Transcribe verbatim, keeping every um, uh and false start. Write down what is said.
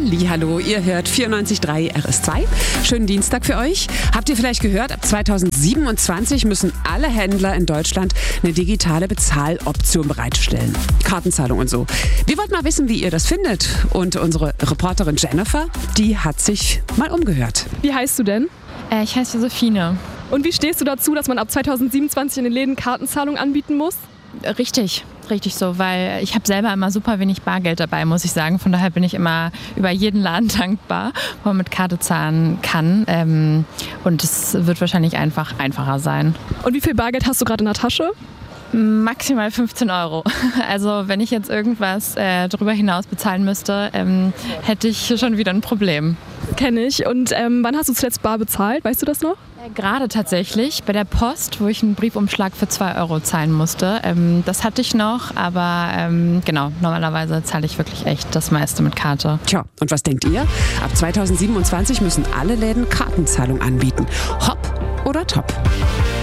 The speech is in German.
Hallihallo, ihr hört vierundneunzig Komma drei R S zwei. Schönen Dienstag für euch. Habt ihr vielleicht gehört, ab zweitausendsiebenundzwanzig müssen alle Händler in Deutschland eine digitale Bezahloption bereitstellen. Kartenzahlung und so. Wir wollten mal wissen, wie ihr das findet. Und unsere Reporterin Jennifer, die hat sich mal umgehört. Wie heißt du denn? Äh, ich heiße Josephine. Und wie stehst du dazu, dass man ab zweitausendsiebenundzwanzig in den Läden Kartenzahlung anbieten muss? Richtig, richtig so, weil ich habe selber immer super wenig Bargeld dabei, muss ich sagen. Von daher bin ich immer über jeden Laden dankbar, wo man mit Karte zahlen kann. Ähm, und es wird wahrscheinlich einfach einfacher sein. Und wie viel Bargeld hast du gerade in der Tasche? Maximal fünfzehn Euro. Also wenn ich jetzt irgendwas äh, darüber hinaus bezahlen müsste, ähm, hätte ich schon wieder ein Problem. Kenne ich. Und ähm, wann hast du zuletzt bar bezahlt? Weißt du das noch? Äh, gerade tatsächlich bei der Post, wo ich einen Briefumschlag für zwei Euro zahlen musste. Ähm, das hatte ich noch, aber ähm, genau, normalerweise zahle ich wirklich echt das meiste mit Karte. Tja, und was denkt ihr? Ab zweitausendsiebenundzwanzig müssen alle Läden Kartenzahlung anbieten. Hopp oder top?